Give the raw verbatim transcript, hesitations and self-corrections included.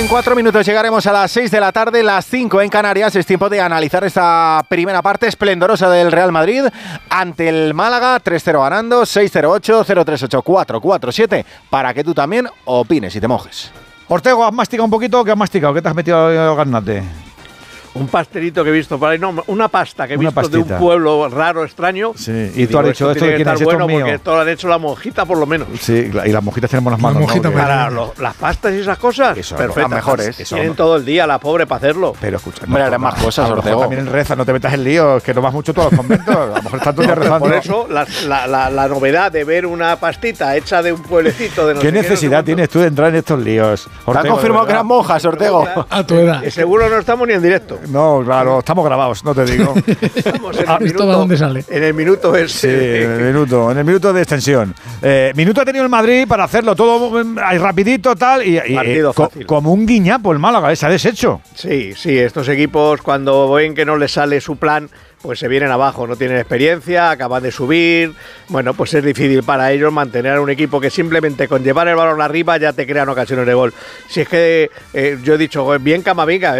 En cuatro minutos llegaremos a las seis de la tarde, las cinco en Canarias. Es tiempo de analizar esta primera parte esplendorosa del Real Madrid ante el Málaga, tres cero ganando, seis cero ocho, cero tres ocho, cuatro cuatro siete, para que tú también opines y te mojes. Ortego, ¿has masticado un poquito o qué has masticado? ¿Qué te has metido, Garnate? Un pastelito que he visto por ahí, no, una pasta que he Una visto pastita. de un pueblo raro, extraño. Sí, y, y tú digo, has dicho, ¿esto de quién es? estar Esto bueno es mío. porque esto lo han hecho la monjita por lo menos. Sí, y las mojitas tienen buenas manos. Las mojitas ¿no? Que- Para lo- las pastas y esas cosas, Eso, perfectas. las mejores. Eso, Tienen no. todo el día la pobre para hacerlo. Pero escucha, Hombre, harán más cosas, a lo mejor Ortego. también reza, no te metas en líos, que no vas mucho todos los conventos. A lo mejor estás todo el día rezando. Por eso la, la, la, la novedad de ver una pastita hecha de un pueblecito de no ¿Qué sé qué, necesidad no sé tienes tú de entrar en estos líos? Te han confirmado que eran monjas, Ortego. A tu edad. cuánto. Seguro no estamos ni en directo. No, claro, estamos grabados, no te digo. Estamos en Ah, el ¿esto minuto, va dónde sale? En el minuto ese. Sí, en el minuto, en el minuto de extensión. Eh, minuto ha tenido el Madrid para hacerlo todo eh, ahí rapidito, tal, y, y, Partido eh, co- fácil. como un guiñapo el Málaga, eh, se ha deshecho. Sí, sí, estos equipos cuando ven que no les sale su plan, pues se vienen abajo, no tienen experiencia, acaban de subir. Bueno, pues es difícil para ellos mantener a un equipo que simplemente con llevar el balón arriba ya te crean ocasiones de gol. Si es que eh, yo he dicho, bien Camavinga,